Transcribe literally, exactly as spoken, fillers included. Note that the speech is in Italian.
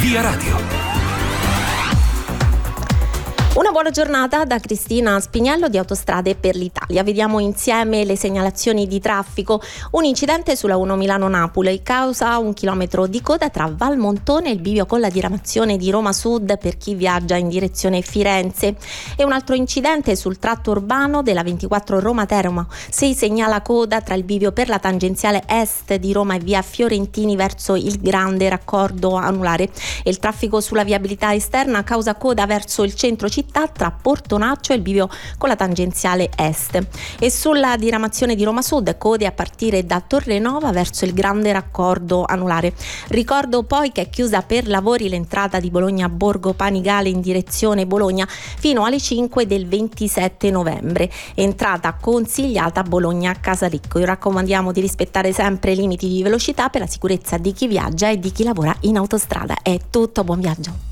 Via Radio. Una buona giornata da Cristina Spiniello di Autostrade per l'Italia. Vediamo insieme le segnalazioni di traffico. Un incidente sulla uno Milano-Napoli causa un chilometro di coda tra Valmontone e il bivio con la diramazione di Roma Sud per chi viaggia in direzione Firenze. E un altro incidente sul tratto urbano della ventiquattro Roma-Teramo. Si segnala coda tra il bivio per la tangenziale est di Roma e via Fiorentini verso il grande raccordo anulare. E il traffico sulla viabilità esterna causa coda verso il centro città tra Portonaccio e il bivio con la tangenziale est. E sulla diramazione di Roma Sud code a partire da Torrenova verso il grande raccordo anulare. Ricordo poi che è chiusa per lavori l'entrata di Bologna Borgo Panigale in direzione Bologna fino alle cinque del ventisette novembre. Entrata consigliata Bologna Casalecco. Vi raccomandiamo di rispettare sempre i limiti di velocità per la sicurezza di chi viaggia e di chi lavora in autostrada. È tutto, buon viaggio.